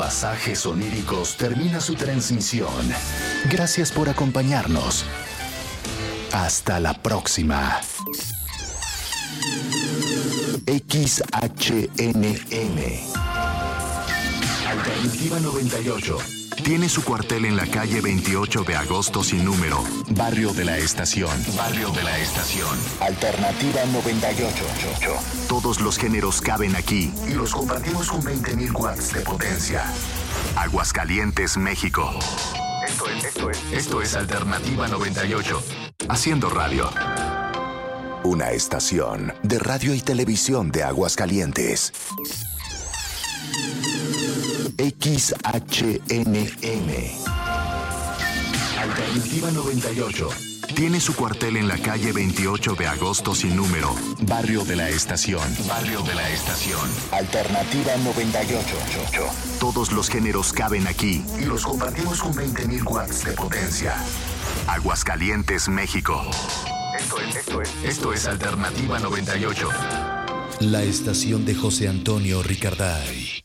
pasajes oníricos termina su transmisión. Gracias por acompañarnos. Hasta la próxima. XHNM Alternativa 98 tiene su cuartel en la calle 28 de agosto sin número, Barrio de la Estación. Barrio de la Estación. Alternativa 98. Todos los géneros caben aquí y los compartimos con 20.000 watts de potencia. Aguascalientes, México. Esto es Alternativa 98. Haciendo radio. Una estación de radio y televisión de Aguascalientes. XHNM Alternativa 98 tiene su cuartel en la calle 28 de agosto sin número, Barrio de la Estación. Barrio de la Estación. Alternativa 98. Todos los géneros caben aquí y los compartimos con 20.000 watts de potencia. Aguascalientes, México. Esto es Alternativa 98. La estación de José Antonio Ricarday.